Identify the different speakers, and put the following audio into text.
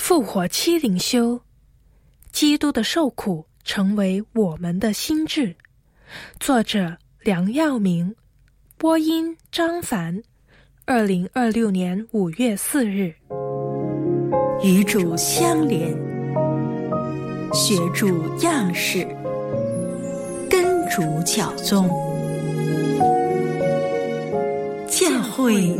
Speaker 1: 复活期灵修，基督的受苦成为我们的心志。作者梁耀明，播音张凡。2026年5月4日。
Speaker 2: 与主相连，学主样式，跟主教宗。教会